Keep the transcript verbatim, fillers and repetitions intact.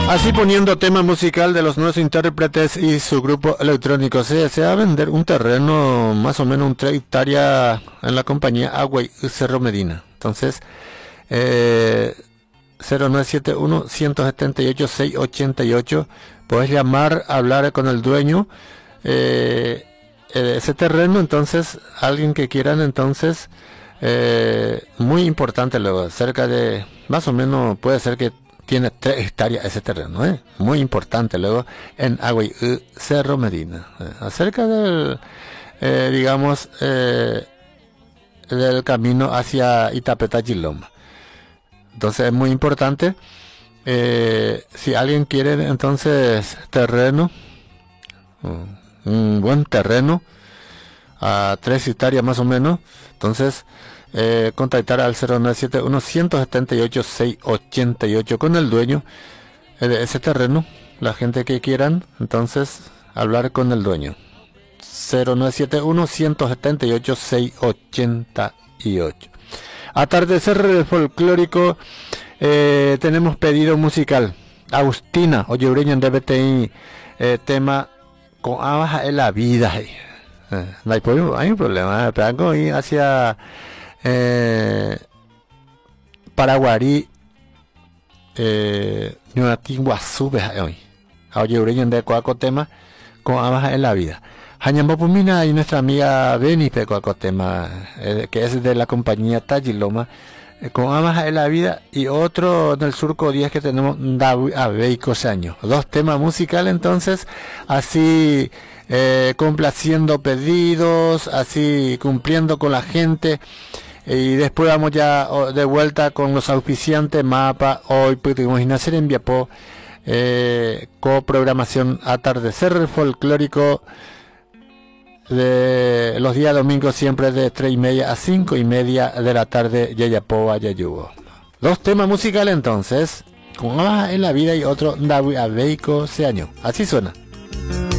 Así poniendo tema musical de los nuevos intérpretes y su grupo electrónico. Se desea vender un terreno más o menos un tres hectáreas en la compañía Agua y Cerro Medina. Entonces, eh, cero nueve siete uno, uno siete ocho, seis ocho ocho, puedes llamar, hablar con el dueño eh, de ese terreno. Entonces, alguien que quieran, entonces, eh, muy importante luego, cerca de, más o menos, puede ser que tiene tres hectáreas ese terreno, ¿eh? Muy importante luego en Agua y Cerro Medina, eh, acerca del, eh, digamos, eh, del camino hacia Itapetá, Chiloma. Entonces es muy importante, eh, si alguien quiere entonces terreno, un buen terreno, a tres hectáreas más o menos, entonces eh, contactar al cero nueve siete uno, uno siete ocho, seis ocho ocho con el dueño eh, de ese terreno, la gente que quieran, entonces hablar con el dueño. Cero nueve siete uno, uno siete ocho, seis ocho ocho. Atardecer folclórico, eh, tenemos pedido musical. Agustina, oye, Ureña en D B T I, eh, tema con abaja en la vida. Eh, no hay, hay un problema, pero ir hacia eh, Paraguarí, eh, Ñuatinguazú, hoy. Oye, Ureña en D Coaco, tema con abaja en la vida. Hañambopumina y nuestra amiga Beni Pecoacotema, eh, que es de la compañía Tagiloma, eh, con Amas en la Vida, y otro en el surco diez que tenemos, David Abeico Saño. Dos temas musicales, entonces, así eh, complaciendo pedidos, así cumpliendo con la gente. Y después vamos ya de vuelta con los auspiciantes Mapa, hoy pudimos nacer en Viapó, eh, coprogramación Atardecer Folclórico, de los días domingos siempre de tres y media a cinco y media de la tarde, Yayapoa, Yayubo. Dos temas musicales entonces, con Amas en la Vida y otro David Abeico Seaño. Así suena.